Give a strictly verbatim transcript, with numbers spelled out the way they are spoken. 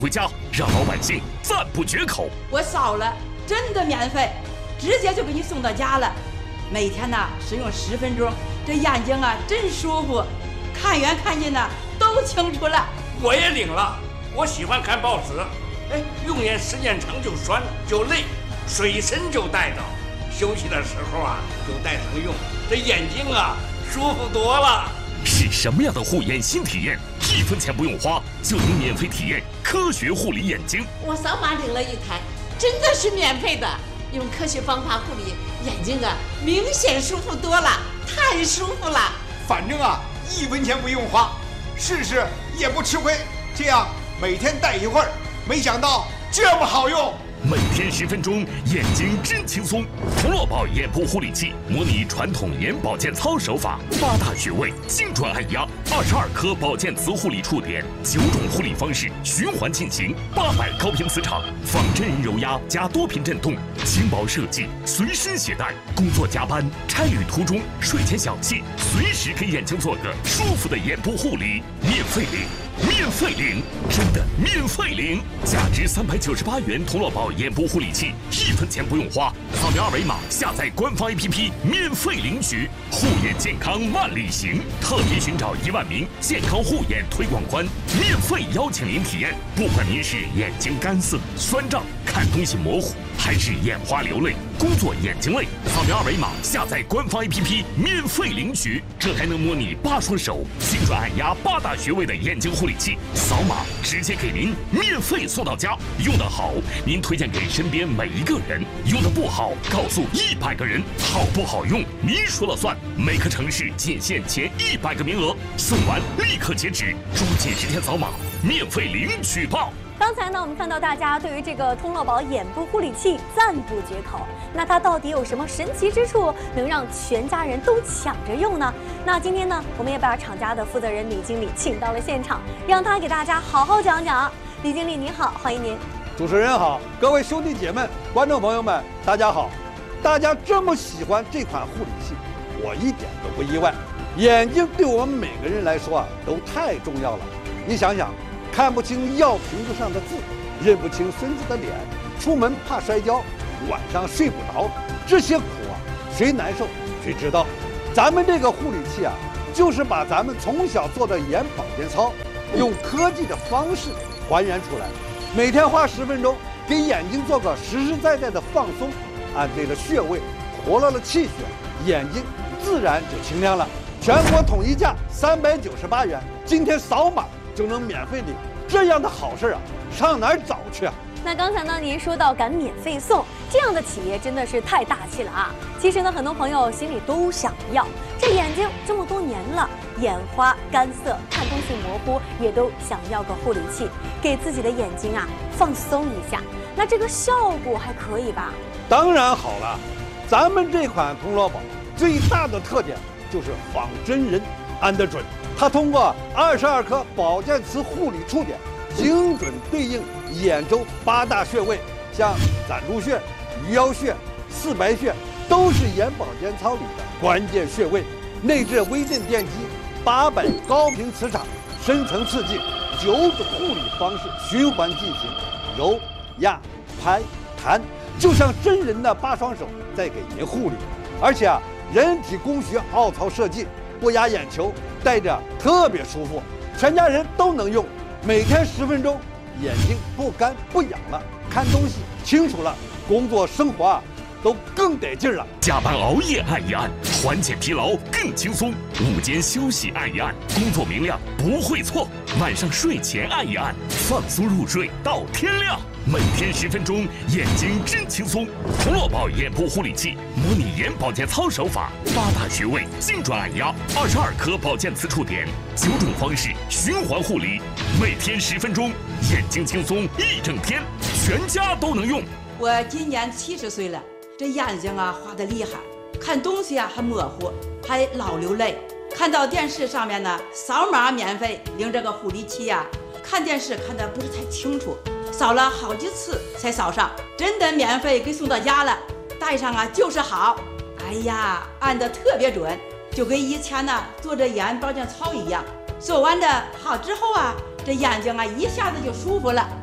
回家，让老百姓赞不绝口。 我扫了，真的免费，直接就给你送到家了。每天呢使用十分钟，这眼睛啊真舒服，看远看近呢都清楚了。 我也领了，我喜欢看报纸，哎，用眼时间长就酸就累，水参就带着，休息的时候啊就带上用，这眼睛啊舒服多了。 是什么样的护眼新体验？一分钱不用花就能免费体验科学护理眼睛。 我扫码领了一台，真的是免费的。用科学方法护理眼睛啊，明显舒服多了，太舒服了。 反正啊，一分钱不用花，试试也不吃亏。这样每天戴一会儿，没想到这么好用。 每天十分钟，眼睛真轻松。童乐宝眼部护理器模拟传统眼保健操手法，八大穴位精准按压，二十二颗保健磁护理触点，九种护理方式循环进行，八百高频磁场，仿真人揉压加多频震动，轻薄设计，随身携带。工作加班、差旅途中、睡前小憩，随时给眼睛做个舒服的眼部护理，免费领。免费领，真的免费领！价值三百九十八元童乐宝眼部护理器，一分钱不用花，扫描二维码下载官方 A P P 免费领取。护眼健康万里行，特别寻找一万名健康护眼推广官，免费邀请您体验。不管您是眼睛干涩、酸胀、看东西模糊，还是眼花流泪、工作眼睛累，扫描二维码下载官方 A P P 免费领取。这还能模拟八双手精准按压八大穴位的眼睛护理器，扫码直接给您免费送到家。用得好，您推荐给身边每一个人；用得不好，告诉一百个人。好不好用，您说了算。每个城市仅限前一百个名额，送完立刻截止，周几十天扫码免费领取吧。 刚才呢，我们看到大家对于这个通乐宝眼部护理器赞不绝口。那它到底有什么神奇之处，能让全家人都抢着用呢？那今天呢，我们也把厂家的负责人李经理请到了现场，让他给大家好好讲讲。李经理您好，欢迎您。 主持人好，各位兄弟姐妹、观众朋友们，大家好。大家这么喜欢这款护理器，我一点都不意外。眼睛对我们每个人来说啊，都太重要了。你想想。看不清药瓶子上的字，认不清孙子的脸，出门怕摔跤，晚上睡不着，这些苦啊，谁难受谁知道。咱们这个护理器啊，就是把咱们从小做的眼保健操，用科技的方式还原出来，每天花十分钟，给眼睛做个实实在在的放松，按对了穴位，活络了气血，眼睛自然就清亮了。全国统一价三百九十八元，今天扫码就能免费领，这样的好事啊，上哪儿找去啊？ 那刚才呢，您说到敢免费送，这样的企业真的是太大气了啊！其实呢，很多朋友心里都想要，这眼睛这么多年了，眼花、干涩、看东西模糊，也都想要个护理器，给自己的眼睛啊放松一下。那这个效果还可以吧？ 当然好了，咱们这款童乐宝最大的特点就是仿真人，按得准。它通过二十二颗保健磁护理触点，精准对应眼周八大穴位，像攒珠穴、鱼腰穴、四白穴，都是眼保健操里的关键穴位。内置微震电机，八百高频磁场，深层刺激，九种护理方式循环进行，揉、压、拍、弹，就像真人的八双手在给您护理。而且啊，人体工学凹槽设计，不压眼球，戴着特别舒服，全家人都能用。每天十分钟，眼睛不干不痒了，看东西清楚了，工作生活啊都更得劲了。 加班熬夜按一按，缓解疲劳更轻松；午间休息按一按，工作明亮不会错；晚上睡前按一按，放松入睡到天亮。每天十分钟，眼睛真轻松。童乐宝眼部护理器模拟眼保健操手法，八大穴位精准按压，二十二颗保健磁触点，九种方式循环护理。每天十分钟，眼睛轻松一整天，全家都能用。 我今年七十岁了，这眼睛啊花得厉害，看东西啊还模糊，还老流泪。看到电视上面呢，扫码免费领这个护理器呀、啊，看电视看得不是太清楚。扫了好几次才扫上，真的免费给送到家了，戴上啊就是好。哎呀，按得特别准，就跟以前呢做这眼保健操一样。做完的好之后啊，这眼睛啊一下子就舒服了。